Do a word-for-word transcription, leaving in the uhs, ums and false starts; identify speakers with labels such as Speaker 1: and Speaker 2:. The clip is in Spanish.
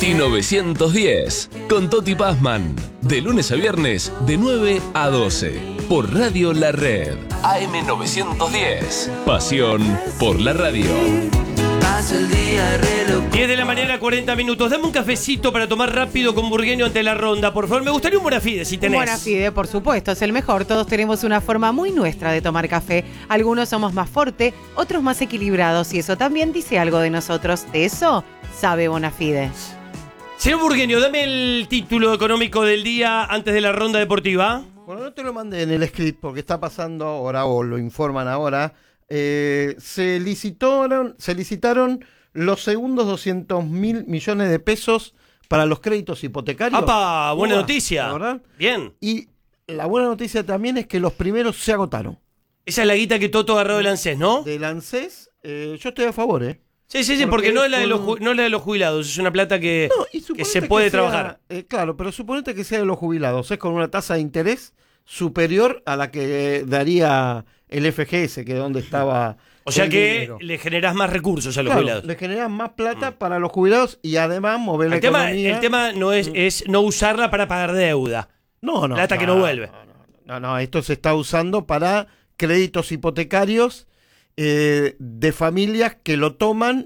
Speaker 1: Toti novecientos diez, con Toti Pazman, de lunes a viernes, de nueve a doce, por Radio La Red. A M novecientos diez, pasión por la radio.
Speaker 2: diez de la mañana, cuarenta minutos. Dame un cafecito para tomar rápido con Burgueño ante la ronda, por favor. Me gustaría un Bonafide, si tenés.
Speaker 3: Un Bonafide, por supuesto, es el mejor. Todos tenemos una forma muy nuestra de tomar café. Algunos somos más fuerte, otros más equilibrados, y eso también dice algo de nosotros. De eso sabe Bonafide.
Speaker 2: Señor Burgueño, dame el título económico del día antes de la ronda deportiva.
Speaker 4: Bueno, no te lo mandé en el script porque está pasando ahora, o lo informan ahora. Eh, se licitaron, se licitaron los segundos doscientos mil millones de pesos para los créditos hipotecarios.
Speaker 2: ¡Apa! Buena
Speaker 4: Uah,
Speaker 2: noticia.
Speaker 4: ¿verdad?
Speaker 2: Bien.
Speaker 4: Y la buena noticia también es que los primeros se agotaron.
Speaker 2: Esa es la guita que Toto agarró del ANSES, ¿no?
Speaker 4: Del ANSES, eh, yo estoy a favor, ¿eh?
Speaker 2: Sí, sí, sí, porque,
Speaker 4: Porque
Speaker 2: no, es la de los,
Speaker 4: con-
Speaker 2: ju- no es la de los jubilados, es una plata que,
Speaker 4: No, y
Speaker 2: que
Speaker 4: suponete
Speaker 2: se puede
Speaker 4: sea,
Speaker 2: trabajar.
Speaker 4: eh, claro, pero suponete que sea de los jubilados, es con una tasa de interés superior a la que daría el F G S, que es donde estaba.
Speaker 2: O sea
Speaker 4: el
Speaker 2: que
Speaker 4: dinero.
Speaker 2: le generás más recursos a los
Speaker 4: Claro,
Speaker 2: jubilados.
Speaker 4: le generan más plata para los jubilados y además mover la
Speaker 2: El tema,
Speaker 4: economía.
Speaker 2: el tema no es, es no usarla para pagar deuda.
Speaker 4: no, no,
Speaker 2: plata que no vuelve.
Speaker 4: No, no, no, no, esto se está usando para créditos hipotecarios eh, de familias que lo toman